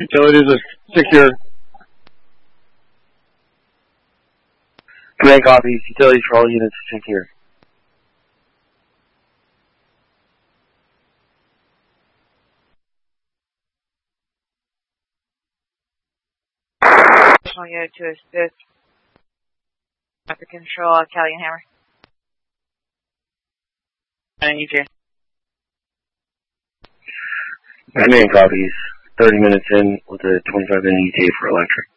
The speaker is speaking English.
Utilities are secure. Command copies. Utilities for all units secure. Additional unit to assist. After control, Kelly and Hammer. And EJ. Command copies. 30 minutes in with a 25-minute ETA for electric.